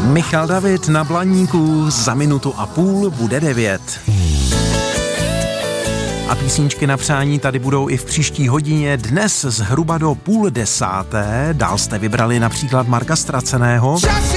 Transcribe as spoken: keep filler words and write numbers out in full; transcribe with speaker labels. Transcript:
Speaker 1: Michal David na Blaníku, za minutu a půl bude devět. A písničky na přání tady budou i v příští hodině, dnes zhruba do půl desáté. Dál jste vybrali například Marka Ztraceného.